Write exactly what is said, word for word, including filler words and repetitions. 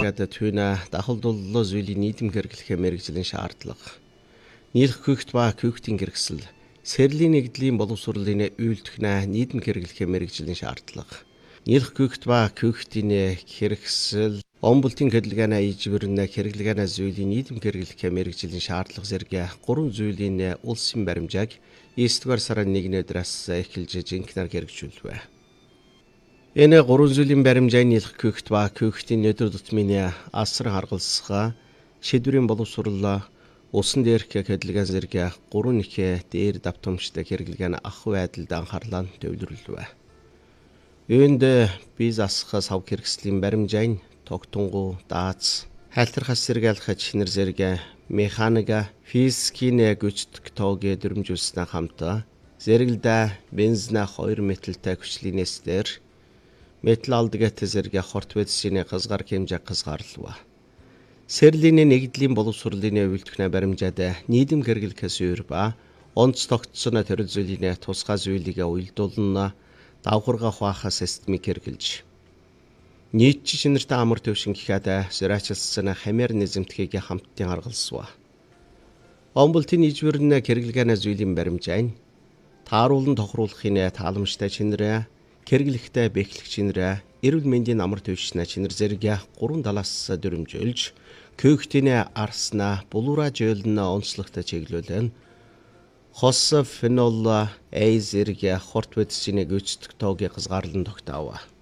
Ада түүнэ дахалдуллоо зүйлийг нийтэм хэрэглэхээ мэрэгжлийн шаардлага. Нийлх kücht ба küchtийн хэрэгсэл, сэрлийн нэгдлийн боловсруулалтын үйлдвэрнэ нийтэм хэрэглэхээ мэрэгжлийн шаардлага. Нийлх kücht ба küchtийн хэрэгсэл, он бултын хөдөлгөөнө ижбэрнэ хэрэглэгээнэ зүйлийг нийтэм хэрэглэхээ мэрэгжлийн шаардлага зэрэг гурван зүйлийн улсын баримжааг эсдүгээр сарын нэгний өдрөөс эхэлж жинхэнээр хэрэгжүүлвэ. Энэ гурван зүйлийн баримжааг нийлх kücht ба küchtийн өдөр тутмын асар харгалзсгаа шийдвэрийн боловсруулалт усан дээрх хөдөлгөөн зэрэг гурван их дээр давтамжтай хэрэглэгээнэ ах байдалд анхаарлаа төвлөрлөвэ. Үүнд би засах сав хэрэгслийн баримжааг тогтонгу дааз хайлтархас сэргээлэх чинэр зэрэг механика физикийн гүйцэтгэх тоогийн дүрмжүүлснээ хамтаа зэрэгэлдэ бензин хоёр металтай хүчлийнээс дээр метал алдгат зэрэг хорт бэдсийн газгаар хэмжээ газгаарлава. Сэрлийн нэгдлийн боловсруулалтын үйлдвэрнэ баримжаад нийтэм хэрэглэхээс өөр ба онц тогтсон төрөл зүйлийн тусгай зүйлийг уялдуулна давхарга хуваах системийг хэрэгжилж нийт шинэртэй амар төвшин гэхэд зөрчилсөн хамаар низэмтгийг хамттан харгалзва. Омболтын ижбэрнэ хэрэглэгээнэ зүйлийн баримжаан тааруулан тохируулахын тааламжтай чинэрэ хэрэглэхтэй бэхлэх чинэрэ эрүүл мэндийн амар төвшин чинэр зэрэг гурван талаас дүрмжүүлж küchtийн арсна булуура жөөлнө онцлогтой чиглүүлэн хос фенол A зэрэг хорт бэдсийн гүйцэтгэх тоогийн газгаарлан тогтоов.